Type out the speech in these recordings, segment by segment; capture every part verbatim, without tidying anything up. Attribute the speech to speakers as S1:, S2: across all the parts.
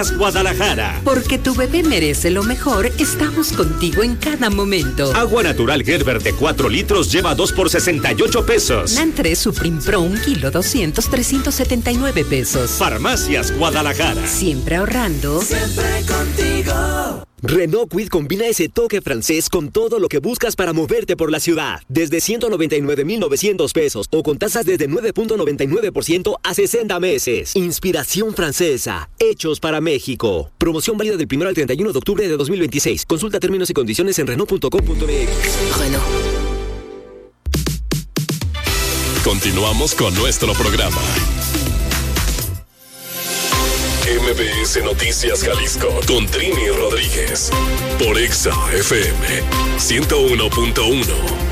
S1: Guadalajara.
S2: Porque tu bebé merece lo mejor, estamos contigo en cada momento.
S1: Agua natural Gerber de cuatro litros lleva dos por sesenta y ocho pesos.
S2: Nan tres Supreme Pro un kilo doscientos, trescientos setenta y nueve pesos.
S1: Farmacias Guadalajara.
S2: Siempre ahorrando.
S3: Siempre contigo.
S4: Renault Kwid combina ese toque francés con todo lo que buscas para moverte por la ciudad. Desde ciento noventa y nueve mil novecientos pesos o con tasas desde nueve punto noventa y nueve por ciento a sesenta meses. Inspiración francesa. Hechos para México. Promoción válida del primero al treinta y uno de octubre de dos mil veintiséis. Consulta términos y condiciones en Renault punto com punto m x. Renault.
S5: Continuamos con nuestro programa. M B S Noticias Jalisco con Trini Rodríguez por Exa F M ciento uno punto uno.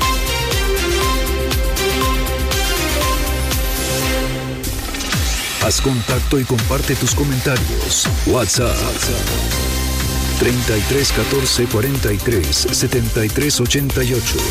S6: Haz contacto y comparte tus comentarios. WhatsApp treinta y tres catorce cuarenta y tres setenta y tres ochenta y ocho.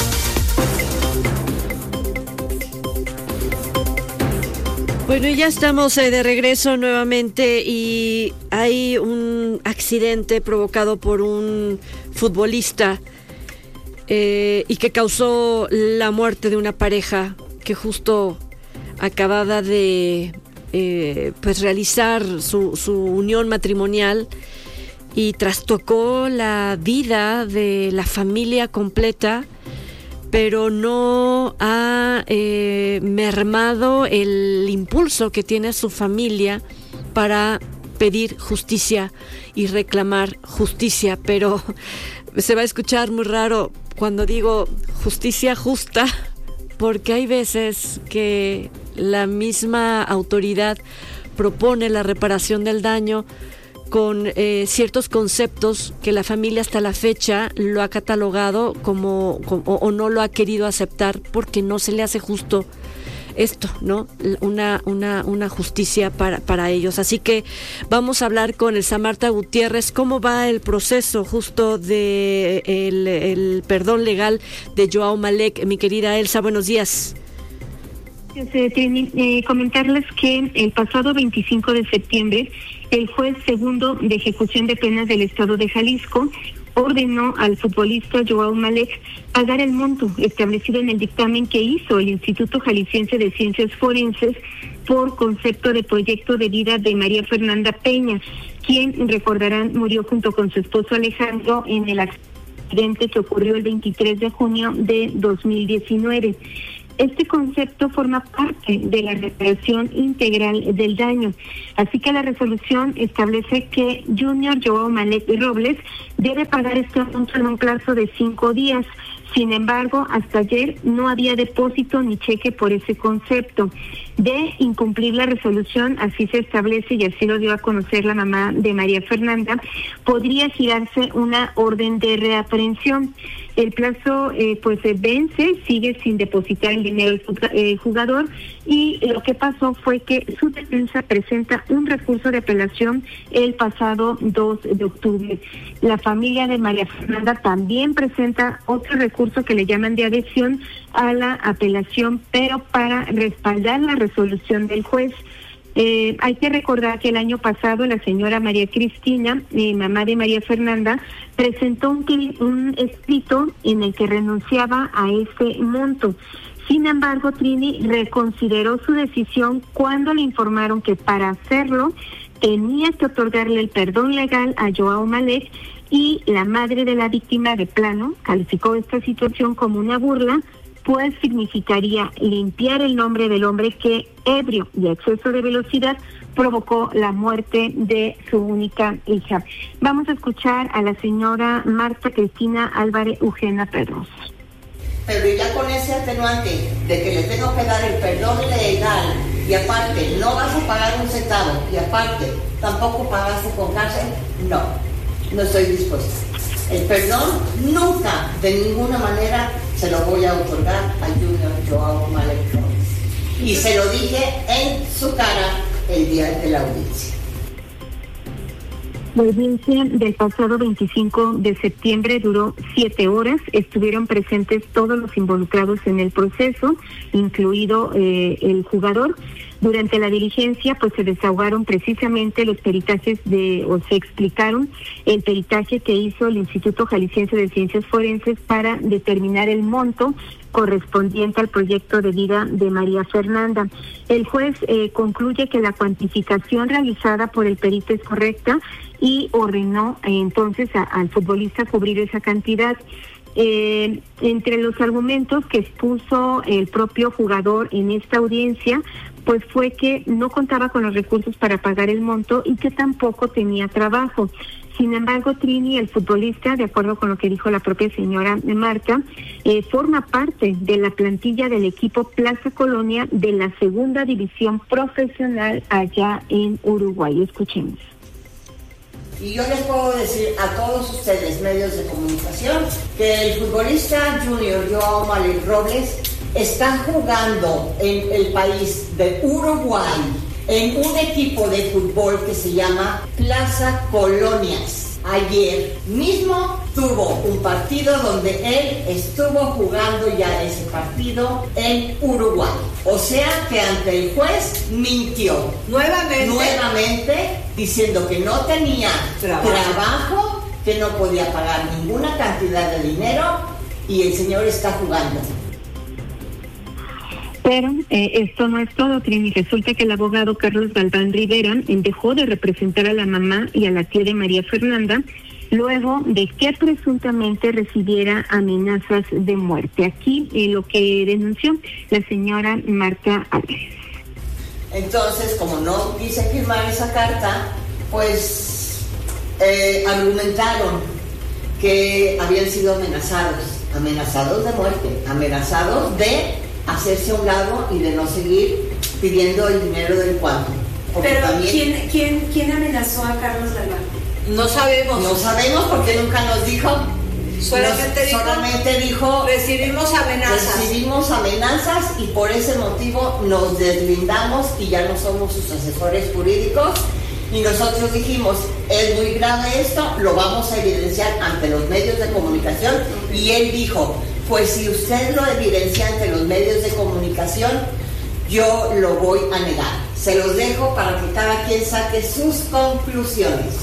S7: Bueno, ya estamos eh, de regreso nuevamente y hay un accidente provocado por un futbolista eh, y que causó la muerte de una pareja que justo acababa de eh, pues realizar su, su unión matrimonial y trastocó la vida de la familia completa, pero no ha eh, mermado el impulso que tiene su familia para pedir justicia y reclamar justicia. Pero se va a escuchar muy raro cuando digo justicia justa, porque hay veces que la misma autoridad propone la reparación del daño con eh, ciertos conceptos que la familia hasta la fecha lo ha catalogado como, como o, o no lo ha querido aceptar porque no se le hace justo esto, ¿no? Una, una, una justicia para, para ellos. Así que vamos a hablar con Elsa Marta Gutiérrez. ¿Cómo va el proceso justo de el, el perdón legal de Joao Malek? Mi querida Elsa, buenos días.
S8: Eh, comentarles que el pasado veinticinco de septiembre el juez segundo de ejecución de penas del estado de Jalisco ordenó al futbolista Joao Malek pagar el monto establecido en el dictamen que hizo el Instituto Jalisciense de Ciencias Forenses por concepto de proyecto de vida de María Fernanda Peña, quien, recordarán, murió junto con su esposo Alejandro en el accidente que ocurrió el veintitrés de junio de dos mil diecinueve. Este concepto forma parte de la reparación integral del daño. Así que la resolución establece que Junior Joao Malek Robles debe pagar este monto en un plazo de cinco días. Sin embargo, hasta ayer no había depósito ni cheque por ese concepto. De incumplir la resolución, así se establece y así lo dio a conocer la mamá de María Fernanda, podría girarse una orden de reaprehensión. El plazo eh, pues se vence, sigue sin depositar el dinero el jugador, y lo que pasó fue que su defensa presenta un recurso de apelación el pasado dos de octubre. La familia de María Fernanda también presenta otro recurso que le llaman de adhesión a la apelación, pero para respaldar la resolución del juez. Eh, hay que recordar que el año pasado la señora María Cristina, eh, mamá de María Fernanda, presentó un, un escrito en el que renunciaba a ese monto. Sin embargo, Trini reconsideró su decisión cuando le informaron que para hacerlo tenía que otorgarle el perdón legal a Joao Malek, y la madre de la víctima de plano calificó esta situación como una burla, pues significaría limpiar el nombre del hombre que, ebrio y a exceso de velocidad, provocó la muerte de su única hija. Vamos a escuchar a la señora Marta Cristina Álvarez Eugenia Pedros.
S9: Pero ya con ese atenuante de que le tengo que dar el perdón legal y aparte no vas a pagar un centavo y aparte tampoco pagaste con cárcel, no, no estoy dispuesta. El perdón nunca, de ninguna manera, se lo voy a otorgar a Junior Joao Malek Robles. Y se lo dije en su cara el día de la audiencia.
S8: La audiencia del pasado veinticinco de septiembre duró siete horas. Estuvieron presentes todos los involucrados en el proceso, incluido eh, el jugador. Durante la diligencia, pues se desahogaron precisamente los peritajes de, o se explicaron el peritaje que hizo el Instituto Jalisciense de Ciencias Forenses para determinar el monto correspondiente al proyecto de vida de María Fernanda. El juez eh, concluye que la cuantificación realizada por el perito es correcta y ordenó eh, entonces a, al futbolista cubrir esa cantidad. Eh, entre los argumentos que expuso el propio jugador en esta audiencia, pues fue que no contaba con los recursos para pagar el monto y que tampoco tenía trabajo. Sin embargo, Trini, el futbolista, de acuerdo con lo que dijo la propia señora Marta, eh, forma parte de la plantilla del equipo Plaza Colonia de la segunda división profesional allá en Uruguay. Escuchemos.
S9: Y yo les puedo decir a todos ustedes, medios de comunicación, que el futbolista junior Joao Malek Robles está jugando en el país de Uruguay en un equipo de fútbol que se llama Plaza Colonias. Ayer mismo tuvo un partido donde él estuvo jugando ya ese partido en Uruguay. O sea que ante el juez mintió.
S10: Nuevamente.
S9: Nuevamente diciendo que no tenía trabajo. trabajo, que no podía pagar ninguna cantidad de dinero y el señor está jugando.
S8: Pero eh, esto no es todo, Trini. Resulta que el abogado Carlos Galván Rivera dejó de representar a la mamá y a la tía de María Fernanda luego de que presuntamente recibiera amenazas de muerte. Aquí eh, lo que denunció la señora Marta Álvarez.
S9: Entonces, como no quise firmar esa carta, pues eh, argumentaron que habían sido amenazados, amenazados de muerte, amenazados de hacerse a un lado y de no seguir pidiendo el dinero del cuadro.
S10: Pero también, ¿quién, quién, ¿quién amenazó a Carlos Galván? No sabemos.
S9: No sabemos porque nunca nos dijo.
S10: Solamente,
S9: nos,
S10: dijo,
S9: solamente dijo
S10: recibimos amenazas.
S9: Recibimos amenazas y por ese motivo nos deslindamos y ya no somos sus asesores jurídicos. Y nosotros dijimos, es muy grave esto, lo vamos a evidenciar ante los medios de comunicación. Y él dijo, pues si usted lo evidencia ante los medios de comunicación, yo lo voy a negar. Se los dejo para que cada quien saque sus conclusiones.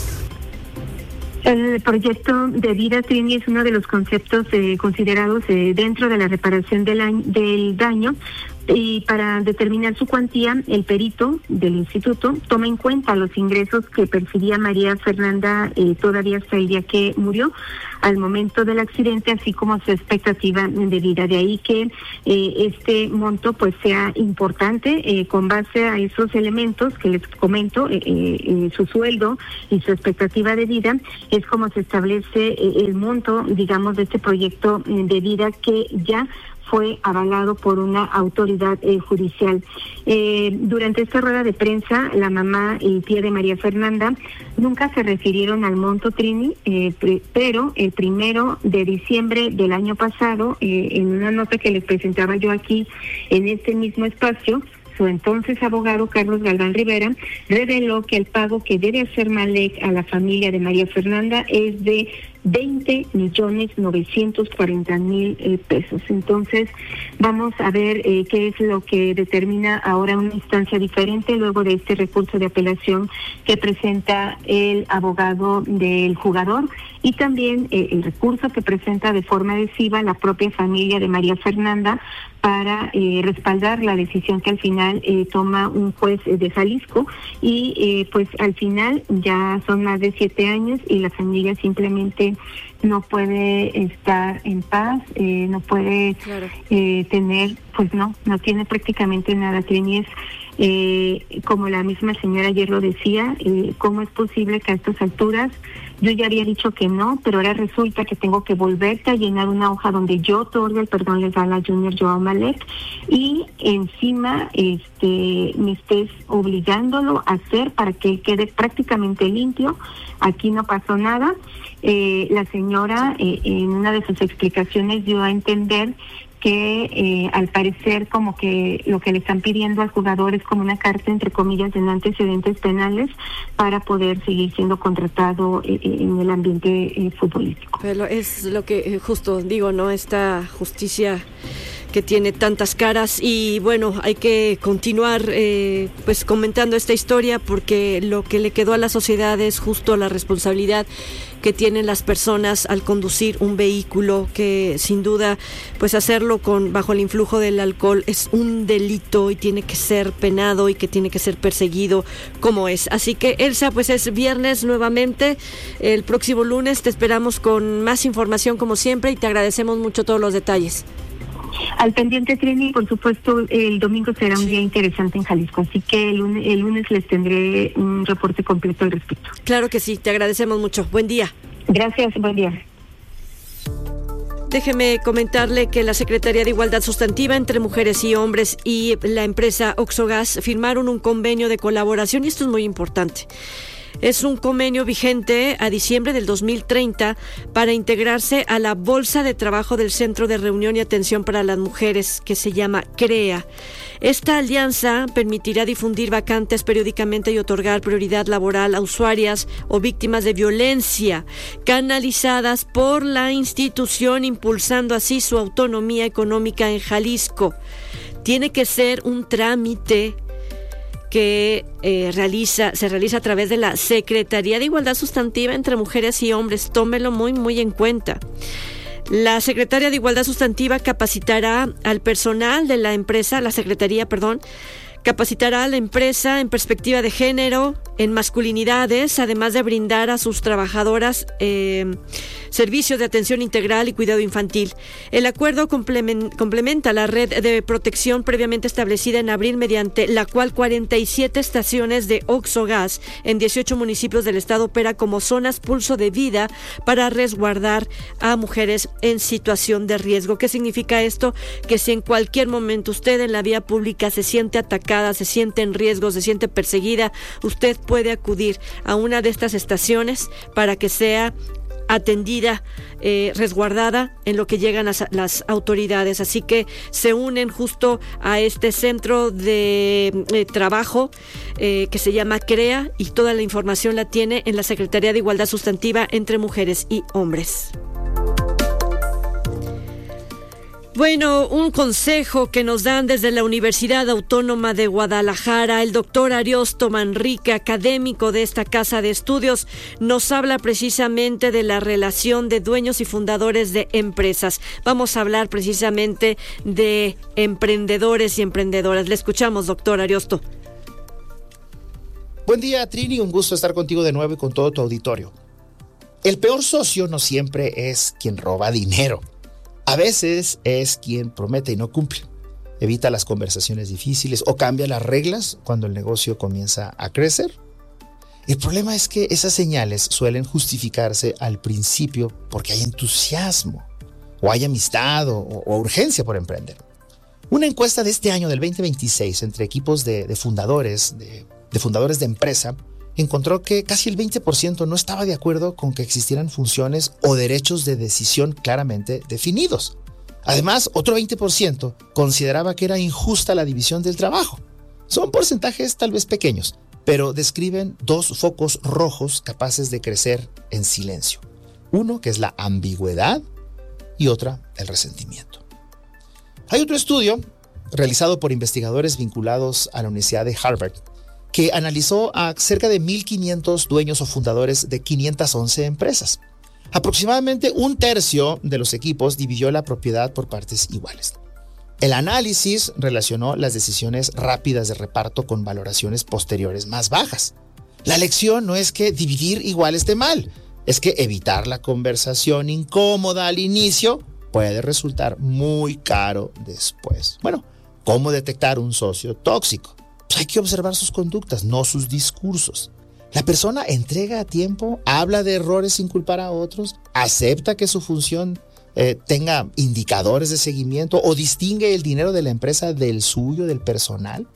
S8: El proyecto de vida, Trini, es uno de los conceptos eh, considerados eh, dentro de la reparación del, año, del daño. Y para determinar su cuantía, el perito del instituto toma en cuenta los ingresos que percibía María Fernanda eh, todavía hasta el día que murió, al momento del accidente, así como su expectativa de vida. De ahí que eh, este monto pues sea importante eh, con base a esos elementos que les comento, eh, eh, su sueldo y su expectativa de vida, es como se establece eh, el monto, digamos, de este proyecto de vida que ya fue avalado por una autoridad eh, judicial. Eh, durante esta rueda de prensa, la mamá y tía de María Fernanda nunca se refirieron al monto, Trini, eh, pre- pero el primero de diciembre del año pasado, eh, en una nota que les presentaba yo aquí en este mismo espacio, su entonces abogado Carlos Galván Rivera reveló que el pago que debe hacer Malek a la familia de María Fernanda es de veinte millones novecientos cuarenta mil eh, pesos. Entonces, vamos a ver eh, qué es lo que determina ahora una instancia diferente luego de este recurso de apelación que presenta el abogado del jugador y también eh, el recurso que presenta de forma adhesiva la propia familia de María Fernanda para eh, respaldar la decisión que al final eh, toma un juez eh, de Jalisco y eh, pues al final ya son más de siete años y la familia simplemente no puede estar en paz, eh, no puede claro. eh, tener, pues no, no tiene prácticamente nada. Trini, es eh, como la misma señora ayer lo decía, eh, ¿cómo es posible que a estas alturas yo ya había dicho que no, pero ahora resulta que tengo que volverte a llenar una hoja donde yo otorgo el perdón legal a Junior Joao Malek y encima este me estés obligándolo a hacer para que él quede prácticamente limpio? Aquí no pasó nada. Eh, la señora eh, en una de sus explicaciones dio a entender que eh, al parecer como que lo que le están pidiendo al jugador es como una carta entre comillas de no antecedentes penales para poder seguir siendo contratado eh, en el ambiente eh, futbolístico.
S7: Pero es lo que eh, justo digo, ¿no? Esta justicia que tiene tantas caras. Y bueno, hay que continuar eh, pues comentando esta historia, porque lo que le quedó a la sociedad es justo la responsabilidad que tienen las personas al conducir un vehículo, que sin duda pues hacerlo con bajo el influjo del alcohol es un delito y tiene que ser penado y que tiene que ser perseguido como es. Así que Elsa, pues es viernes nuevamente, el próximo lunes te esperamos con más información como siempre y te agradecemos mucho todos los detalles.
S8: Al pendiente, Trini, por supuesto, el domingo será un día interesante en Jalisco, así que el lunes, el lunes les tendré un reporte completo al respecto.
S7: Claro que sí, te agradecemos mucho. Buen día.
S8: Gracias, buen día.
S7: Déjeme comentarle que la Secretaría de Igualdad Sustantiva entre Mujeres y Hombres y la empresa Oxogas firmaron un convenio de colaboración, y esto es muy importante. Es un convenio vigente a diciembre del dos mil treinta para integrarse a la Bolsa de Trabajo del Centro de Reunión y Atención para las Mujeres, que se llama CREA. Esta alianza permitirá difundir vacantes periódicamente y otorgar prioridad laboral a usuarias o víctimas de violencia canalizadas por la institución, impulsando así su autonomía económica en Jalisco. Tiene que ser un trámite que eh, realiza, se realiza a través de la Secretaría de Igualdad Sustantiva entre Mujeres y Hombres. Tómelo muy, muy en cuenta. La Secretaría de Igualdad Sustantiva capacitará al personal de la empresa, la Secretaría, perdón, capacitará a la empresa en perspectiva de género, en masculinidades, además de brindar a sus trabajadoras eh, servicios de atención integral y cuidado infantil. El acuerdo complementa la red de protección previamente establecida en abril, mediante la cual cuarenta y siete estaciones de Oxogas en dieciocho municipios del estado opera como zonas pulso de vida para resguardar a mujeres en situación de riesgo. ¿Qué significa esto? Que si en cualquier momento usted en la vía pública se siente atacada, se siente en riesgo, se siente perseguida, usted puede acudir a una de estas estaciones para que sea atendida, eh, resguardada en lo que llegan las, las autoridades. Así que se unen justo a este centro de eh, trabajo eh, que se llama CREA, y toda la información la tiene en la Secretaría de Igualdad Sustantiva entre Mujeres y Hombres. Bueno, un consejo que nos dan desde la Universidad Autónoma de Guadalajara, el doctor Ariosto Manrique, académico de esta casa de estudios, nos habla precisamente de la relación de dueños y fundadores de empresas. Vamos a hablar precisamente de emprendedores y emprendedoras. Le escuchamos, doctor Ariosto.
S11: Buen día, Trini, un gusto estar contigo de nuevo y con todo tu auditorio. El peor socio no siempre es quien roba dinero. A veces es quien promete y no cumple, evita las conversaciones difíciles o cambia las reglas cuando el negocio comienza a crecer. El problema es que esas señales suelen justificarse al principio porque hay entusiasmo, o hay amistad o, o urgencia por emprender. Una encuesta de este año, del veinte veintiséis, entre equipos de, de fundadores, de, de fundadores de empresa, encontró que casi el veinte por ciento no estaba de acuerdo con que existieran funciones o derechos de decisión claramente definidos. Además, otro veinte por ciento consideraba que era injusta la división del trabajo. Son porcentajes tal vez pequeños, pero describen dos focos rojos capaces de crecer en silencio. Uno, que es la ambigüedad, y otra, el resentimiento. Hay otro estudio realizado por investigadores vinculados a la Universidad de Harvard, que analizó a cerca de mil quinientos dueños o fundadores de quinientas once empresas. Aproximadamente un tercio de los equipos dividió la propiedad por partes iguales. El análisis relacionó las decisiones rápidas de reparto con valoraciones posteriores más bajas. La lección no es que dividir igual esté mal, es que evitar la conversación incómoda al inicio puede resultar muy caro después. Bueno, ¿cómo detectar un socio tóxico? Pues hay que observar sus conductas, no sus discursos. La persona entrega a tiempo, habla de errores sin culpar a otros, acepta que su función eh, tenga indicadores de seguimiento o distingue el dinero de la empresa del suyo, del personal.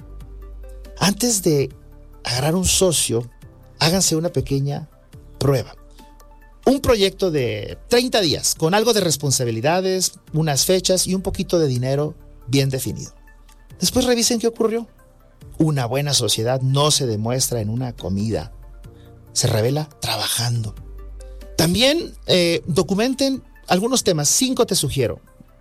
S11: Antes de agarrar un socio, háganse una pequeña prueba. Un proyecto de treinta días con algo de responsabilidades, unas fechas y un poquito de dinero bien definido. Después revisen qué ocurrió. Una buena sociedad no se demuestra en una comida, se revela trabajando. También eh, documenten algunos temas, cinco te sugiero.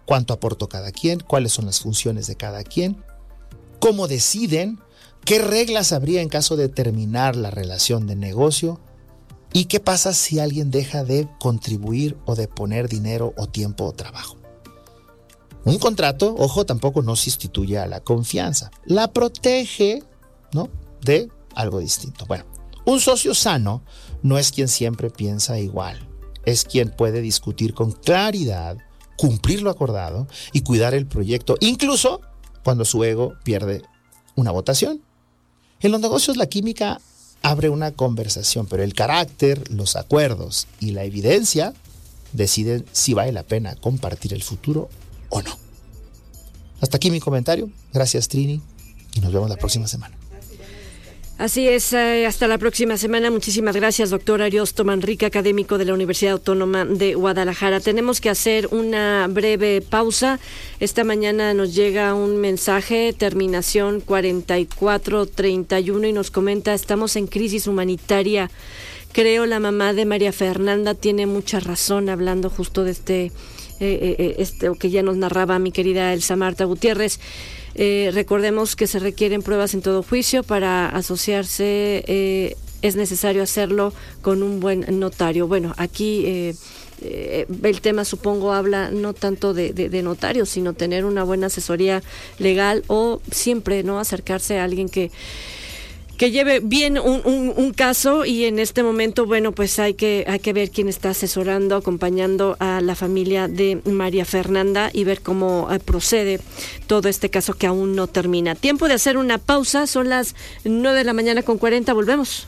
S11: cuánto aportó cada quien, cuáles son las funciones de cada quien, cómo deciden, qué reglas habría en caso de terminar la relación de negocio y qué pasa si alguien deja de contribuir o de poner dinero o tiempo o trabajo. Un contrato, ojo, tampoco no sustituye a la confianza, la protege, ¿no?, de algo distinto. Bueno, un socio sano no es quien siempre piensa igual, es quien puede discutir con claridad, cumplir lo acordado y cuidar el proyecto, incluso cuando su ego pierde una votación. En los negocios la química abre una conversación, pero el carácter, los acuerdos y la evidencia deciden si vale la pena compartir el futuro o no. Hasta aquí mi comentario. Gracias, Trini, y nos vemos la próxima semana.
S7: Así es, eh, hasta la próxima semana. Muchísimas gracias, doctor Ariosto Manrique, académico de la Universidad Autónoma de Guadalajara. Tenemos que hacer una breve pausa. Esta mañana nos llega un mensaje, terminación cuarenta y cuatro treinta y uno, y nos comenta: estamos en crisis humanitaria. Creo la mamá de María Fernanda tiene mucha razón, hablando justo de este, eh, eh, este que ya nos narraba mi querida Elsa Marta Gutiérrez. Eh, recordemos que se requieren pruebas en todo juicio. Para asociarse eh, es necesario hacerlo con un buen notario. Bueno, aquí eh, eh, el tema, supongo, habla no tanto de, de, de notarios, sino tener una buena asesoría legal, o siempre no acercarse a alguien que que lleve bien un, un, un caso. Y en este momento, bueno, pues hay que hay que ver quién está asesorando, acompañando a la familia de María Fernanda y ver cómo eh, procede todo este caso que aún no termina. Tiempo de hacer una pausa, son las nueve de la mañana con cuarenta, volvemos.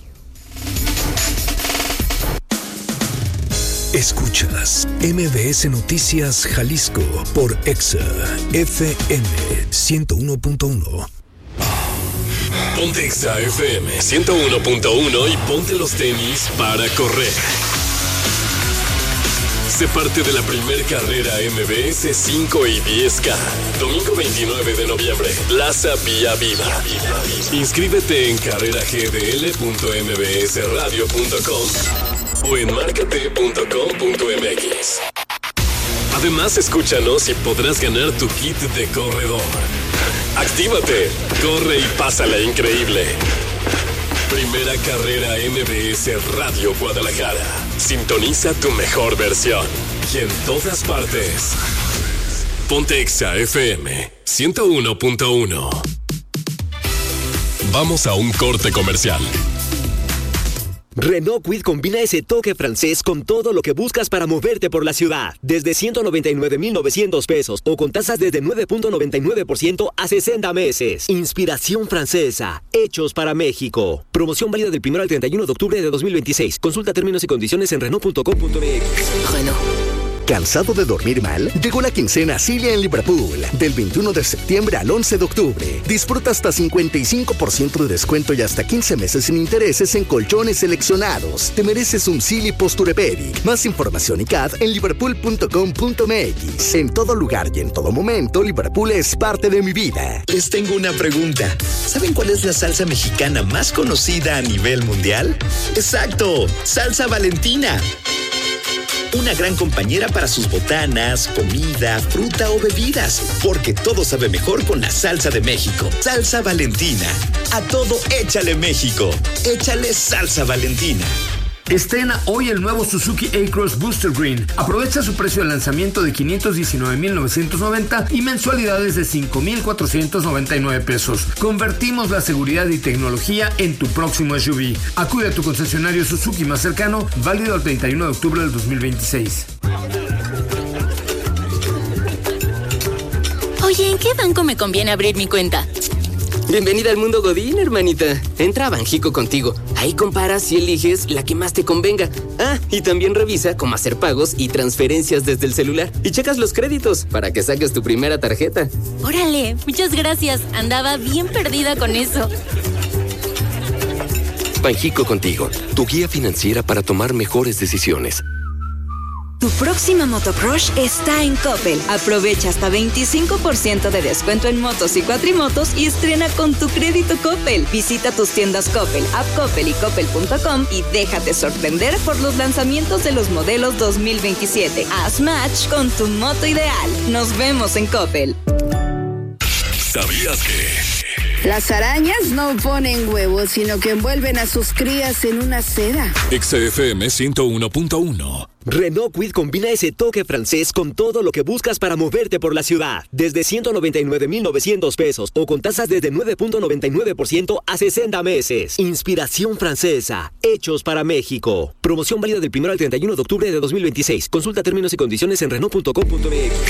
S6: Escuchas M B S Noticias Jalisco por Exa F M ciento uno punto uno.
S5: Ponte Exa F M ciento uno punto uno y ponte los tenis para correr. Sé parte de la primer carrera M B S cinco y diez K. Domingo veintinueve de noviembre, Plaza Vía Viva. Inscríbete en carrera g d l punto m b s radio punto com o en marcate punto com punto m x. Además, escúchanos y podrás ganar tu kit de corredor. ¡Actívate! Corre y pásala increíble. Primera carrera M B S Radio Guadalajara. Sintoniza tu mejor versión. Y en todas partes. Ponte Exa F M ciento uno punto uno. Vamos a un corte comercial.
S4: Renault Kwid combina ese toque francés con todo lo que buscas para moverte por la ciudad. Desde ciento noventa y nueve mil novecientos pesos o con tasas desde nueve punto noventa y nueve por ciento a sesenta meses. Inspiración francesa, hechos para México. Promoción válida del primero al treinta y uno de octubre de dos mil veintiséis. Consulta términos y condiciones en Renault punto com punto m x.
S12: Renault. ¿Cansado de dormir mal? Llegó la quincena Cilia en Liverpool. Del veintiuno de septiembre al once de octubre. Disfruta hasta cincuenta y cinco por ciento de descuento y hasta quince meses sin intereses en colchones seleccionados. Te mereces un Silly Posturepedic. Más información y C A D en liverpool punto com punto m x. En todo lugar y en todo momento, Liverpool es parte de mi vida.
S13: Les tengo una pregunta. ¿Saben cuál es la salsa mexicana más conocida a nivel mundial? ¡Exacto! ¡Salsa Valentina! Una gran compañera para sus botanas, comida, fruta o bebidas, porque todo sabe mejor con la salsa de México. Salsa Valentina. A todo échale México. Échale salsa Valentina.
S14: Estrena hoy el nuevo Suzuki A-Cross Booster Green. Aprovecha su precio de lanzamiento de quinientos diecinueve mil novecientos noventa y mensualidades de cinco mil cuatrocientos noventa y nueve pesos. Convertimos la seguridad y tecnología en tu próximo S U V. Acude a tu concesionario Suzuki más cercano, válido el treinta y uno de octubre del dos mil veintiséis.
S15: Oye, ¿en qué banco me conviene abrir mi cuenta?
S16: Bienvenida al mundo Godín, hermanita. Entra a Banjico Contigo. Ahí comparas y eliges la que más te convenga. Ah, y también revisa cómo hacer pagos y transferencias desde el celular. Y checas los créditos para que saques tu primera tarjeta.
S15: Órale, muchas gracias. Andaba bien perdida con eso.
S17: Banjico Contigo, tu guía financiera para tomar mejores decisiones. Tu próxima motocrush está en Coppel. Aprovecha hasta veinticinco por ciento de descuento en motos y cuatrimotos y estrena con tu crédito Coppel. Visita tus tiendas Coppel, App Coppel y Coppel punto com y déjate sorprender por los lanzamientos de los modelos dos mil veintisiete. Haz match con tu moto ideal. Nos vemos en Coppel.
S5: ¿Sabías que?
S18: Las arañas no ponen huevos, sino que envuelven a sus crías en una seda.
S5: X F M ciento uno punto uno.
S4: Renault Kwid combina ese toque francés con todo lo que buscas para moverte por la ciudad. Desde ciento noventa y nueve mil novecientos pesos o con tasas desde nueve punto noventa y nueve por ciento a sesenta meses. Inspiración francesa, hechos para México. Promoción válida del primero al treinta y uno de octubre de dos mil veintiséis. Consulta términos y condiciones en Renault punto com punto m x.